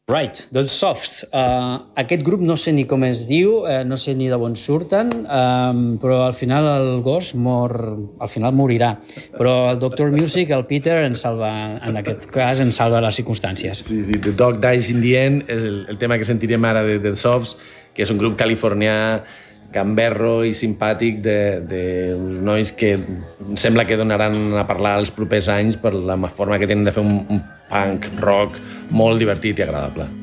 Right, doncs Softs. Aquest grup no sé ni com es diu, no sé ni de on surten, però al final el gos al final morirà. Però el Dr. Music, el Peter, en aquest cas, ens salva les circumstàncies. Sí, The Dog Dies in the End és el tema que sentirem ara de Softs, que és un grup californià gamberro i simpàtic d'uns nois que sembla que donaran a parlar els propers anys per la forma que tenen de fer un punk rock molt divertit i agradable.